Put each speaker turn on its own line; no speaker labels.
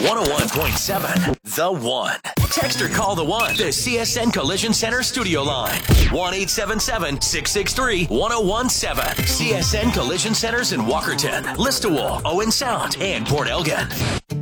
101.7 The One. Text or call The One, the CSN Collision Center studio line. 1-877-663-1017. CSN Collision Centers in Walkerton, Listowel, Owen Sound, and Port Elgin.